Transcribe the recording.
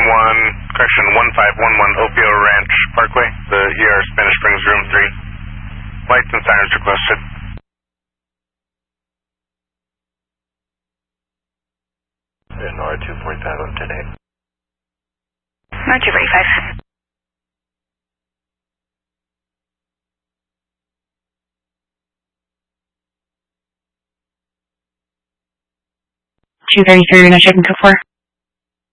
1511 Opio Ranch Parkway, the ER Spanish Springs Room 3. Lights and sirens requested. NR 245 on 10-8. NR 245. Two 33, no checking code 4.